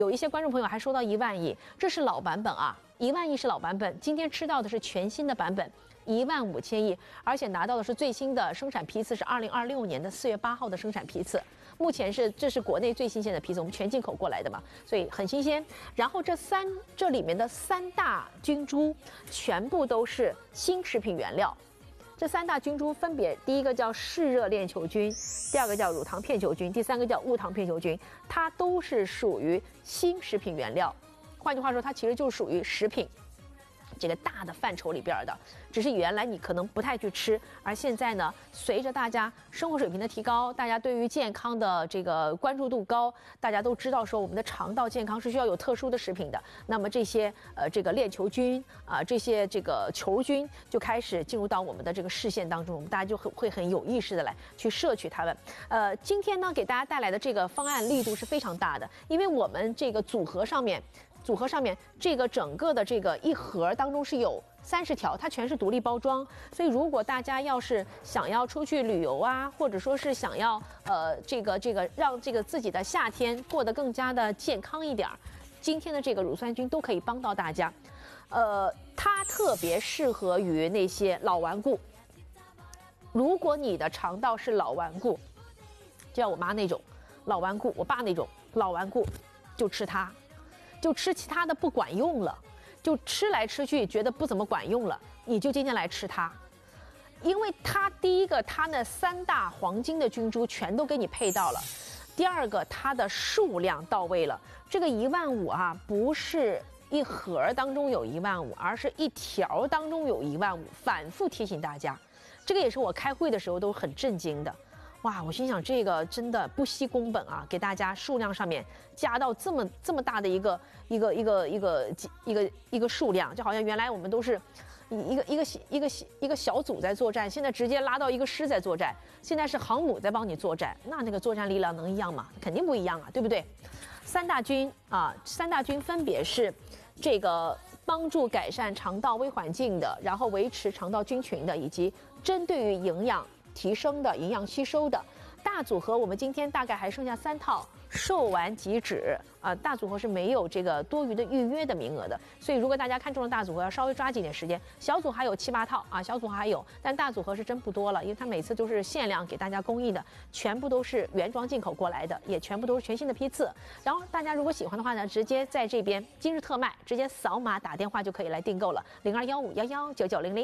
有一些观众朋友还说到1万亿，这是老版本啊，1万亿是老版本。今天吃到的是全新的版本，15000亿，而且拿到的是最新的生产批次，是2026年的4月8号的生产批次。目前这是国内最新鲜的批次，我们全进口过来的嘛，所以很新鲜。然后这里面的3大菌株全部都是新食品原料。这3大菌株分别，第一个叫嗜热链球菌，第二个叫乳糖片球菌，第三个叫无糖片球菌，它都是属于新食品原料。换句话说，它其实就属于食品这个大的范畴里边的，只是原来你可能不太去吃，而现在呢，随着大家生活水平的提高，大家对于健康的这个关注度高，大家都知道说我们的肠道健康是需要有特殊的食品的。那么这些这个链球菌这些这个球菌就开始进入到我们的这个视线当中，我们大家就会很有意识的来去摄取它们。今天呢给大家带来的这个方案力度是非常大的，因为我们这个组合上面这个整个的这个一盒当中是有30条，它全是独立包装，所以如果大家要是想要出去旅游啊，或者说是想要这个让这个自己的夏天过得更加的健康一点，今天的这个乳酸菌都可以帮到大家。它特别适合于那些老顽固。如果你的肠道是老顽固，就像我妈那种老顽固，我爸那种老顽固，就吃它。就吃其他的不管用了，就吃来吃去觉得不怎么管用了，你就今天来吃它，因为它第一个它那3大黄金的菌株全都给你配到了，第二个它的数量到位了。这个15000啊，不是一盒当中有15000，而是一条当中有15000，反复提醒大家，这个也是我开会的时候都很震惊的。哇，我心想这个真的不惜工本啊，给大家数量上面加到这么大的一个数量，就好像原来我们都是一个小组在作战，现在直接拉到一个师在作战，现在是航母在帮你作战，那个作战力量能一样吗？肯定不一样啊，对不对？3大菌分别是这个帮助改善肠道微环境的，然后维持肠道菌群的，以及针对于营养提升的、营养吸收的大组合。我们今天大概还剩下3套，售完即止大组合是没有这个多余的预约的名额的，所以如果大家看中了大组合，要稍微抓紧点时间。小组还有7、8套小组还有，但大组合是真不多了，因为它每次都是限量给大家供应的，全部都是原装进口过来的，也全部都是全新的批次。然后大家如果喜欢的话呢，直接在这边今日特卖，直接扫码打电话就可以来订购了，0215119900。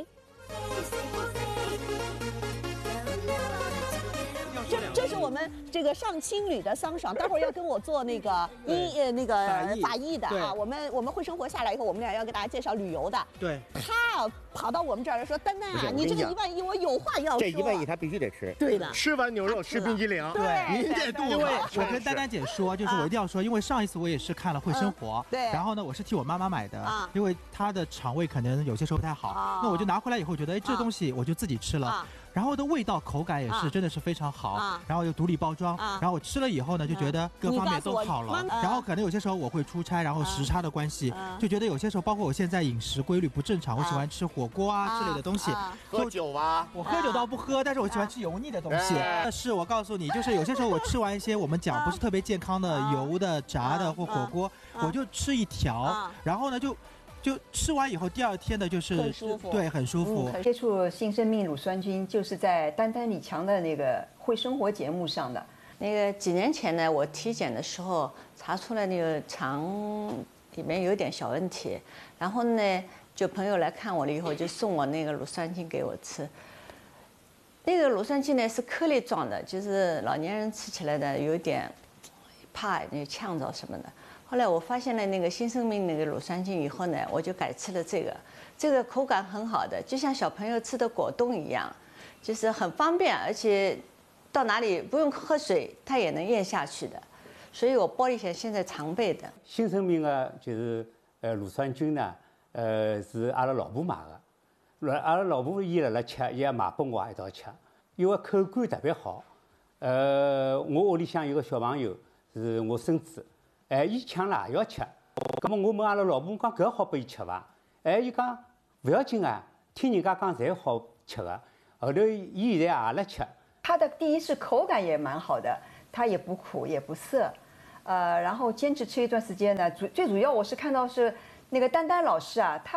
这是我们这个上青旅的桑爽，待会儿要跟我做那个法医的啊。我们会生活下来以后，我们俩要给大家介绍旅游的。 对， 他跑到我们这儿来说，丹丹啊，你这个1万亿，我有话要说。 这1万亿他必须得吃。 对的， 吃完牛肉吃冰激凌。 对， 您这肚子。 因为我跟丹丹姐说，就是我一定要说，因为上一次我也是看了《会生活》， 对， 然后呢，我是替我妈妈买的，因为她的肠胃可能有些时候不太好，那我就拿回来以后觉得，这东西我就自己吃了。然后的味道口感也是真的是非常好，然后又独立包装，然后我吃了以后呢，就觉得各方面都好了。然后可能有些时候我会出差，然后时差的关系，就觉得有些时候，包括我现在饮食规律不正常，我喜欢吃火锅之类的东西。 喝酒啊？ 我喝酒倒不喝，但是我喜欢吃油腻的东西。但是我告诉你，就是有些时候我吃完一些我们讲不是特别健康的油的、炸的或火锅，我就吃一条，然后呢就吃完以后，第2天的就是很舒服， 对，很舒服。 接触新生命乳酸菌就是在丹丹李强的那个会生活节目上的。 那个几年前呢，我体检的时候查出来那个肠里面有点小问题，然后呢，就朋友来看我了以后，就送我那个乳酸菌给我吃。那个乳酸菌呢是颗粒状的，就是老年人吃起来的有点怕那呛着什么的。后来我发现了那个新生命那个乳酸菌以后呢，我就改吃了这个口感很好的，就像小朋友吃的果冻一样，就是很方便，而且到哪里不用喝水，它也能咽下去的。所以我包里现在常备的。 新生命的就是乳酸菌呢，是阿拉老婆买的，阿拉老婆伊辣辣吃，伊也买拨我一道吃，因为口感特别好。我屋里向有个小朋友是我孙子。伊抢了也要吃，葛么我问阿拉老婆讲搿好拨伊吃伐？伊讲勿要紧啊，听人家讲侪好吃个。后头伊现在也辣吃。 它的第一是口感也蛮好的，它也不苦也不涩， 然后坚持吃一段时间呢，最主要我是看到是那个丹丹老师啊，他